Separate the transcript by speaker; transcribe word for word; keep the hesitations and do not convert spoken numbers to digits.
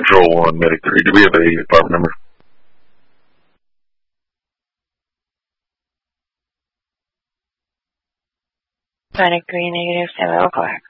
Speaker 1: Control one, Medic three. Do we have a department number?
Speaker 2: Medic three, negative, seven, oh, correct.